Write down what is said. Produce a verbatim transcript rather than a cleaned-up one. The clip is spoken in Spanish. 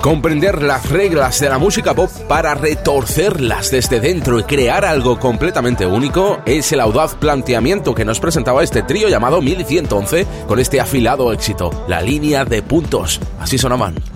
Comprender las reglas de la música pop para retorcerlas desde dentro y crear algo completamente único es el audaz planteamiento que nos presentaba este trío llamado mil ciento once con este afilado éxito, La Línea de Puntos. Así sonaban.